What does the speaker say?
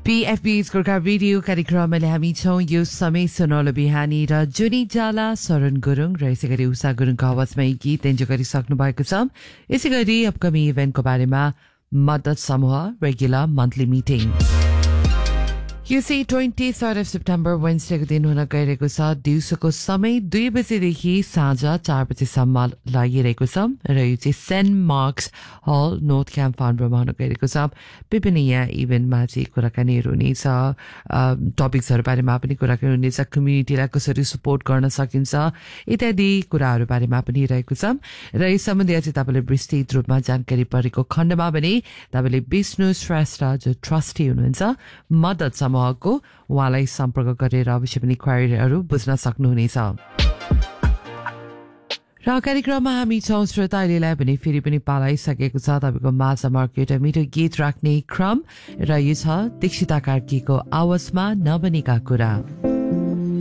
PFB's Gorka Radio कार्यक्रमले हामी छौं यो समय सुनौलो बिहानी र जुनी जाला शरण गुरुङ र यसै गरी उषा गुरुङको आवाजमा गीत एन्जोय गरिसक्नु भएको छ। यसै गरी अपकमिङ इभेन्टको बारेमा मद्दत समूह रेगुलर मन्थली मिटिङ यो चाहिँ 23rd of September वेन्सडेको दिन हुन गइरहेको छ। दिउँसोको समय 2 बजेदेखि साँझ 4 बजेसम्म लागिरहेको छ र यो चाहिँ सेन्ट मार्क्स हल नर्थ क्याम्प फार्ममा हुन गइरहेको छ। विभिन्न यहाँ इभेन्टमा चाहिँ कुराकानीहरू हुनेछ, टपिक्सहरू बारेमा पनि कुराकानी हुनेछ, कम्युनिटीलाई कसरी सपोर्ट गर्न सकिन्छ इत्यादि कुराहरू बारेमा पनि रहेको छ। र यस सम्बन्धी चाहिँ तपाईँले विस्तृत रूपमा जानकारी परेको खण्डमा भने तपाईँले विष्णु श्रेष्ठ जो ट्रस्टी हुनुहुन्छ मद्दत समूहको उहाँलाई सम्पर्क गरेर अवश्य पनि क्वेरीहरू बुझ्न सक्नुहुनेछ। र कार्यक्रममा हामी छौं श्रोता अहिलेलाई पनि फेरि पनि पालाइसकेको छ तपाईँको माझमा एउटा मिठो गीत राख्ने क्रम र यो छ दीक्षिता कार्कीको आवाजमा नबनेका कुरा।